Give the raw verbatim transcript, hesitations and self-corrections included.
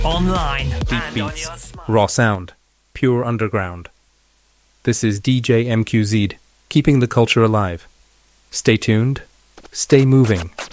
online, deep and on beats, your smart- raw sound, pure underground. This is D J M Q Z, keeping the culture alive. Stay tuned, stay moving.